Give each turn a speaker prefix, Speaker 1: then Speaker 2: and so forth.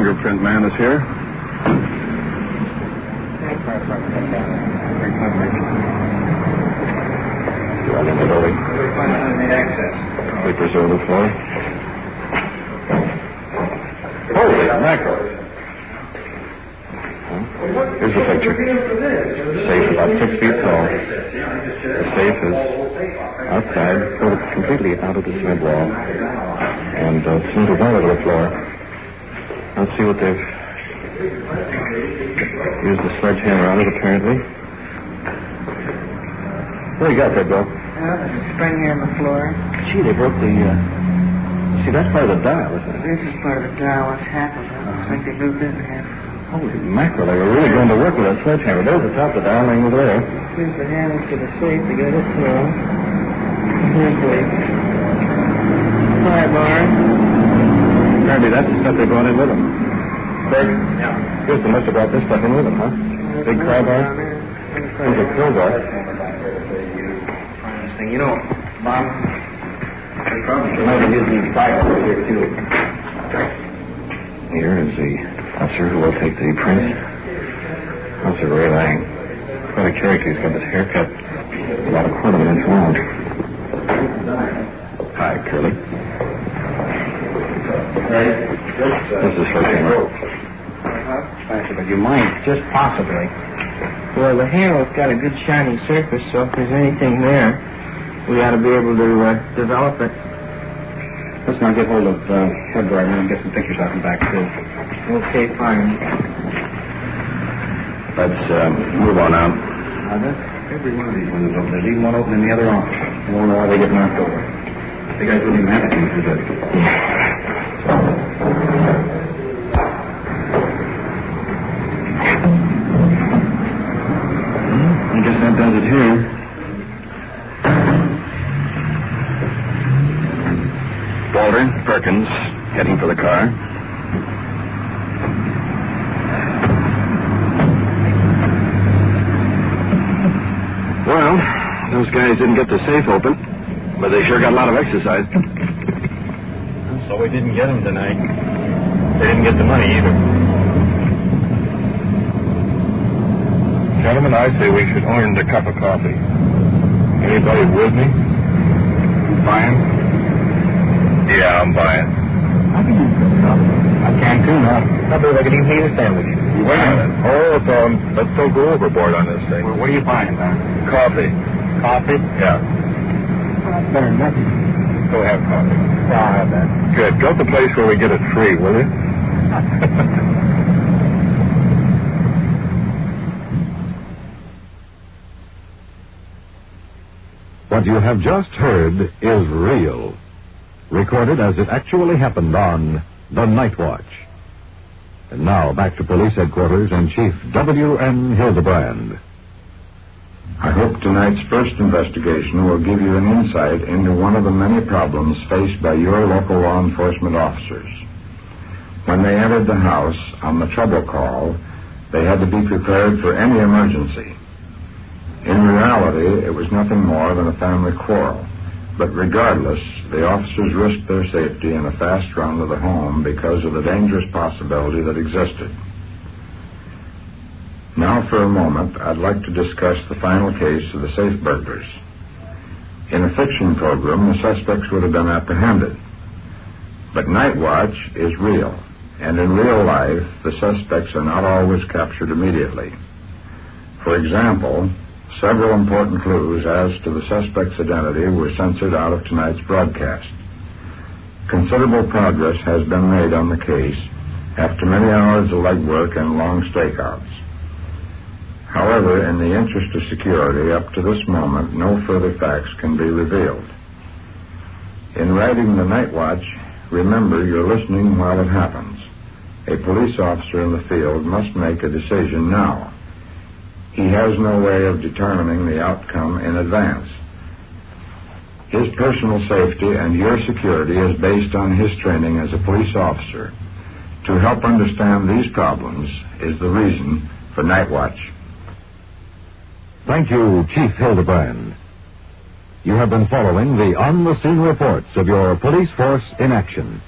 Speaker 1: fingerprint man is here.
Speaker 2: You want in the building?
Speaker 1: We'll find out in the access.
Speaker 2: Papers over the floor. Holy mackerel. Here's the picture. Safe about 6 feet tall. The safe is outside, pulled completely out of the cement wall, and cemented down to the floor. Let's see what they've used the sledgehammer on it, apparently. What do you got there, Bill?
Speaker 3: There's a spring here on the floor.
Speaker 2: Gee, they broke the, See, that's part of the dial, isn't it?
Speaker 3: This is part of the dial. What's happened? Looks like they moved it in half.
Speaker 2: Holy mackerel, they were really going to work with that sledgehammer. There's the top of the dial over there.
Speaker 3: Here's the handle to the safe to get it through. Here's the pry bar.
Speaker 2: Apparently that's the stuff they brought in with them. Craig?
Speaker 1: Yeah.
Speaker 2: Guess they must have brought this stuff in with them, huh? Big pry bar? There's a crowbar.
Speaker 1: You know, Bob, they probably might have used these files here, too.
Speaker 2: Here is the officer who will take the prints. Officer Ray Lang. Quite a character. He's got this haircut about a quarter of an inch long. Hi, Curly. This is Sledgehammer.
Speaker 3: But you might, just possibly. Well, the handle's got a good shiny surface, so if there's anything there, we ought to be able to develop it.
Speaker 2: Let's now get hold of Head Gardner and get some pictures out and back, too.
Speaker 3: Okay, fine.
Speaker 2: Let's move on now.
Speaker 1: Every one of these windows open. There's even one open in the other office. You won't know why they get knocked over. The guys wouldn't even have to do that. I guess that does it here.
Speaker 2: Walter, Perkins, heading for the car. Well, those guys didn't get the safe open, but they sure got a lot of exercise.
Speaker 1: So we didn't get them tonight. They didn't get the money either. Gentlemen, I say we should own the cup of coffee. Anybody with me? Buying? Yeah, I'm buying.
Speaker 3: I can use this stuff. I can too now. I believe I could even eat a sandwich.
Speaker 1: Wait a minute. Oh, let's don't go overboard on this thing.
Speaker 3: Well, what are you buying, man?
Speaker 1: Coffee.
Speaker 3: Coffee?
Speaker 1: Yeah.
Speaker 3: Well, that's better than nothing.
Speaker 1: Go have coffee.
Speaker 3: Yeah, I'll have that.
Speaker 1: Good. Go to the place where we get it free, will you?
Speaker 4: What you have just heard is real. Recorded as it actually happened on The Night Watch. And now back to Police Headquarters and Chief W.N. Hildebrand.
Speaker 5: I hope tonight's first investigation will give you an insight into one of the many problems faced by your local law enforcement officers. When they entered the house on the trouble call, they had to be prepared for any emergency. In reality, it was nothing more than a family quarrel. But regardless, the officers risked their safety in a fast run to the home because of the dangerous possibility that existed. Now, for a moment, I'd like to discuss the final case of the safe burglars. In a fiction program, the suspects would have been apprehended. But Night Watch is real, and in real life, the suspects are not always captured immediately. For example, several important clues as to the suspect's identity were censored out of tonight's broadcast. Considerable progress has been made on the case after many hours of legwork and long stakeouts. However, in the interest of security, up to this moment, no further facts can be revealed. In writing the Night Watch, remember you're listening while it happens. A police officer in the field must make a decision now. He has no way of determining the outcome in advance. His personal safety and your security is based on his training as a police officer. To help understand these problems is the reason for Night Watch.
Speaker 4: Thank you, Chief Hildebrand. You have been following the on-the-scene reports of your police force in action.